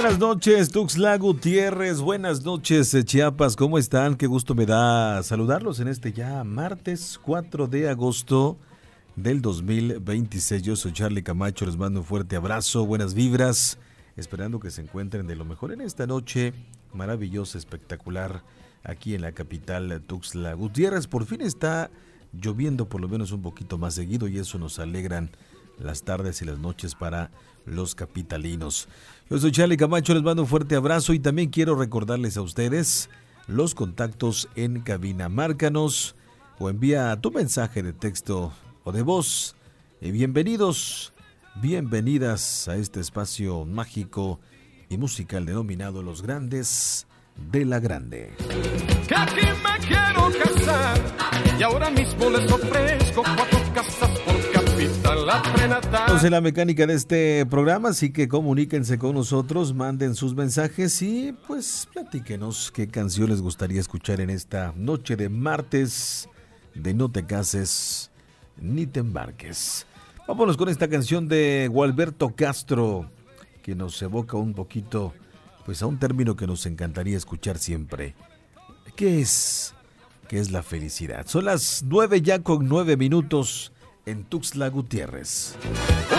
Buenas noches, Tuxtla Gutiérrez. Buenas noches, Chiapas. ¿Cómo están? Qué gusto me da saludarlos en este ya martes 4 de agosto del 2026. Yo soy Charlie Camacho. Les mando un fuerte abrazo, buenas vibras. Esperando que se encuentren de lo mejor en esta noche maravillosa, espectacular, aquí en la capital Tuxtla Gutiérrez. Por fin está lloviendo por lo menos un poquito más seguido y eso nos alegran las tardes y las noches para los capitalinos. Yo soy Charlie Camacho, les mando un fuerte abrazo y también quiero recordarles a ustedes los contactos en cabina. Márcanos o envía tu mensaje de texto o de voz. Bienvenidos, bienvenidas a este espacio mágico y musical denominado Los Grandes de la Grande. Que aquí me quiero casar y ahora mismo les ofrezco 4 casas por capital, la prenatal. Entonces la mecánica de este programa, así que comuníquense con nosotros, manden sus mensajes y pues platíquenos qué canción les gustaría escuchar en esta noche de martes de No te cases ni te embarques. Vámonos con esta canción de Gualberto Castro que nos evoca un poquito pues a un término que nos encantaría escuchar siempre. ¿Qué es la felicidad? Son las 9 ya con 9 minutos en Tuxtla Gutiérrez.